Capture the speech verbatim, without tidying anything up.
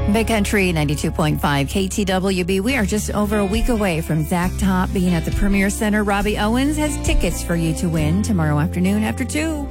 Big Country ninety-two point five K T W B. We are just over a week away from Zach Top being at the Premier Center. Robbie Owens has tickets for you to win tomorrow afternoon after two.